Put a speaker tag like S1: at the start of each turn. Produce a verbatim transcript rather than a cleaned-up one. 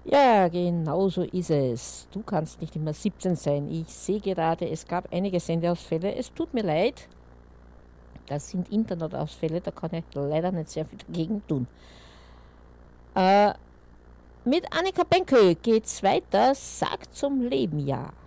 S1: Ja, genau so ist es. Du kannst nicht immer siebzehn sein. Ich sehe gerade, es gab einige Sendeausfälle. Es tut mir leid. Das sind Internetausfälle, da kann ich leider nicht sehr viel dagegen tun. Äh, mit Annika Benkel geht's weiter. Sagt zum Leben ja.